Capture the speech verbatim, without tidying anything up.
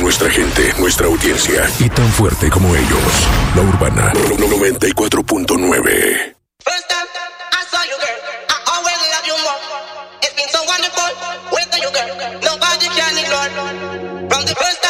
nuestra gente, nuestra audiencia. Y tan fuerte como ellos. La Urbana noventa y cuatro punto nueve. First time I saw you, girl, I always love you more. It's been so wonderful with you, girl. Nobody can ignore. From the first time